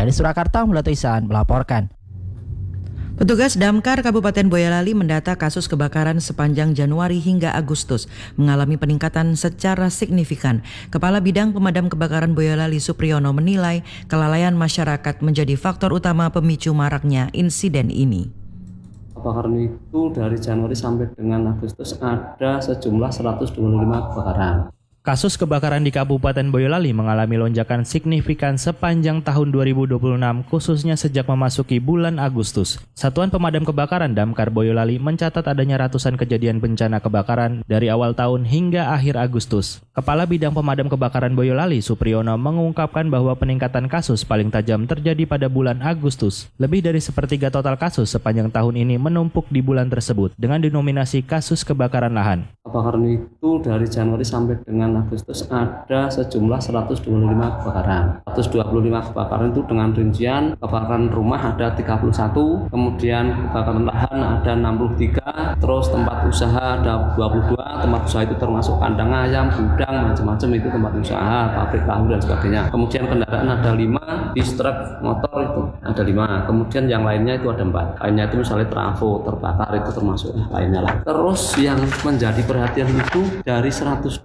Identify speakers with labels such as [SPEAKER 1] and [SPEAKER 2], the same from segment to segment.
[SPEAKER 1] Dari Surakarta, Mulyato Ihsan melaporkan.
[SPEAKER 2] Petugas Damkar Kabupaten Boyolali mendata kasus kebakaran sepanjang Januari hingga Agustus mengalami peningkatan secara signifikan. Kepala Bidang Pemadam Kebakaran Boyolali Supriyono menilai kelalaian masyarakat menjadi faktor utama pemicu maraknya insiden ini.
[SPEAKER 3] Kebakaran itu dari Januari sampai dengan Agustus ada sejumlah 125 kebakaran.
[SPEAKER 4] Kasus kebakaran di Kabupaten Boyolali mengalami lonjakan signifikan sepanjang tahun 2026, khususnya sejak memasuki bulan Agustus. Satuan Pemadam Kebakaran Damkar Boyolali mencatat adanya ratusan kejadian bencana kebakaran dari awal tahun hingga akhir Agustus. Kepala Bidang Pemadam Kebakaran Boyolali, Supriyono, mengungkapkan bahwa peningkatan kasus paling tajam terjadi pada bulan Agustus. Lebih dari sepertiga total kasus sepanjang tahun ini menumpuk di bulan tersebut dengan denominasi kasus kebakaran lahan.
[SPEAKER 3] Kebakaran itu dari Januari sampai dengan Agustus ada sejumlah 125 kebakaran. 125 kebakaran itu dengan rincian kebakaran rumah ada 31, kemudian kebakaran lahan ada 63, terus tempat usaha ada 22, tempat usaha itu termasuk kandang ayam, gudang, macam-macam itu tempat usaha, pabrik tahu dan sebagainya. Kemudian kendaraan ada 5, bis truk, motor itu ada 5, kemudian yang lainnya itu ada 4. Lainnya itu misalnya trafo terbakar itu termasuk lainnya lah. Terus yang menjadi perhatian itu dari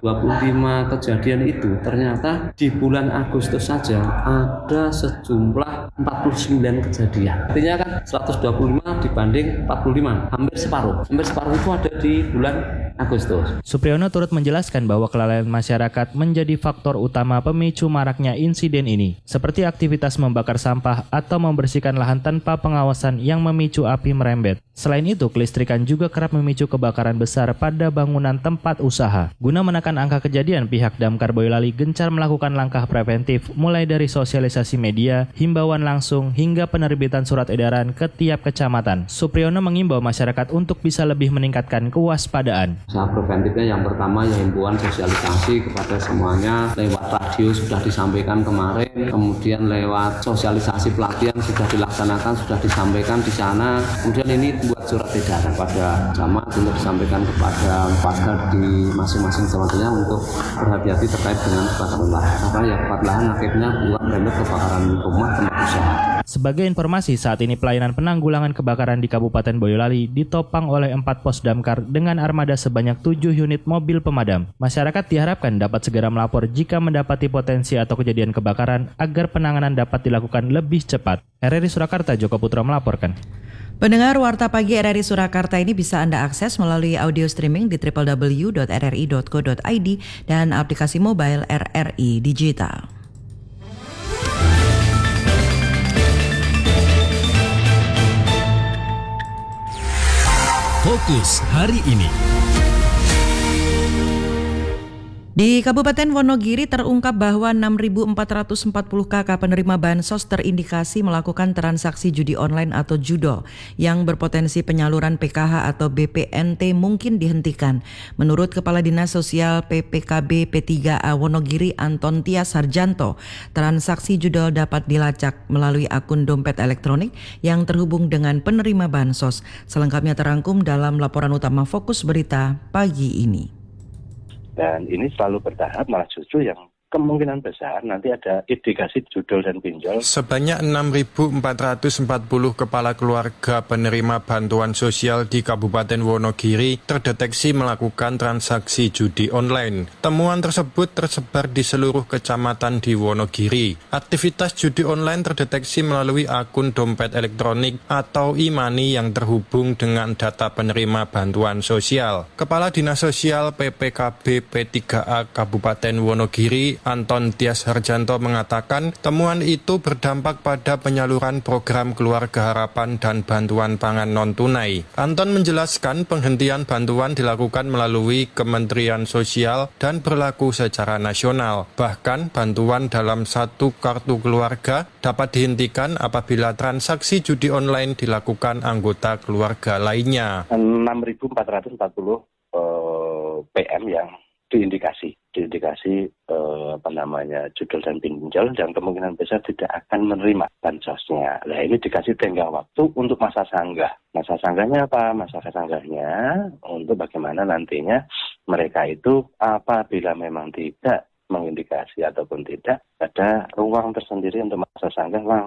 [SPEAKER 3] 125 kejadian itu ternyata di bulan Agustus saja ada sejumlah 49 kejadian. Artinya kan 125 dibanding 45, hampir separuh. Hampir separuh itu ada di bulan Agustus.
[SPEAKER 4] Supriyono turut menjelaskan bahwa kelalaian masyarakat menjadi faktor utama pemicu maraknya insiden ini, seperti aktivitas membakar sampah atau membersihkan lahan tanpa pengawasan yang memicu api merembet. Selain itu, kelistrikan juga kerap memicu kebakaran besar pada bangunan tempat usaha. Guna menekan angka kejadian, pihak Damkar Boyolali gencar melakukan langkah preventif mulai dari sosialisasi media, himbauan langsung, hingga penerbitan surat edaran ke tiap kecamatan. Supriyono mengimbau masyarakat untuk bisa lebih meningkatkan kewaspadaan.
[SPEAKER 3] Usaha preventifnya yang pertama ya himbauan sosialisasi kepada semuanya lewat radio sudah disampaikan kemarin, kemudian lewat sosialisasi pelatihan sudah dilaksanakan, sudah disampaikan di sana. Kemudian ini buat surat edaran pada camat untuk disampaikan kepada warga di masing-masing kecamatannya untuk berhati-hati terkait dengan kebakaran lahan. Karena ya kebakaran lahan akhirnya juga merembet kebakaran rumah tempat usaha.
[SPEAKER 4] Sebagai informasi, saat ini pelayanan penanggulangan kebakaran di Kabupaten Boyolali ditopang oleh 4 pos damkar dengan armada sebanyak 7 unit mobil pemadam. Masyarakat diharapkan dapat segera melapor jika mendapati potensi atau kejadian kebakaran agar penanganan dapat dilakukan lebih cepat. RRI Surakarta, Joko Putra melaporkan.
[SPEAKER 2] Pendengar Warta Pagi RRI Surakarta ini bisa Anda akses melalui audio streaming di www.rri.co.id dan aplikasi mobile RRI Digital.
[SPEAKER 5] Fokus hari ini.
[SPEAKER 2] Di Kabupaten Wonogiri terungkap bahwa 6.440 kakak penerima bansos terindikasi melakukan transaksi judi online atau judo yang berpotensi penyaluran PKH atau BPNT mungkin dihentikan. Menurut Kepala Dinas Sosial PPKB P3A Wonogiri Anton Tias Harjanto, transaksi judo dapat dilacak melalui akun dompet elektronik yang terhubung dengan penerima bansos. Selengkapnya terangkum dalam laporan utama Fokus Berita pagi ini.
[SPEAKER 6] Dan ini selalu bertahap, malah justru yang kemungkinan besar nanti ada indikasi judul dan pinjol.
[SPEAKER 7] Sebanyak 6.440 kepala keluarga penerima bantuan sosial di Kabupaten Wonogiri terdeteksi melakukan transaksi judi online. Temuan tersebut tersebar di seluruh kecamatan di Wonogiri. Aktivitas judi online terdeteksi melalui akun dompet elektronik atau e-money yang terhubung dengan data penerima bantuan sosial. Kepala Dinas Sosial PPKB P3A Kabupaten Wonogiri Anton Tias Harjanto mengatakan temuan itu berdampak pada penyaluran program Keluarga Harapan dan bantuan pangan non-tunai. Anton menjelaskan penghentian bantuan dilakukan melalui Kementerian Sosial dan berlaku secara nasional. Bahkan bantuan dalam satu kartu keluarga dapat dihentikan apabila transaksi judi online dilakukan anggota keluarga lainnya.
[SPEAKER 6] 6.440 PM yang diindikasi judul dan pinjol dan kemungkinan besar tidak akan menerima bansosnya. Nah ini dikasih tenggang waktu untuk masa sanggah. Masa sanggahnya apa? Masa sanggahnya untuk bagaimana nantinya mereka itu apabila memang tidak mengindikasi ataupun tidak ada ruang tersendiri untuk masa sanggah